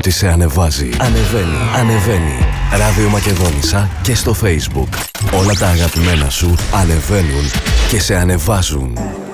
ότι σε ανεβάζει. Ανεβαίνει. Ράδιο Μακεδόνισσα και στο Facebook. Όλα τα αγαπημένα σου ανεβαίνουν και σε ανεβάζουν.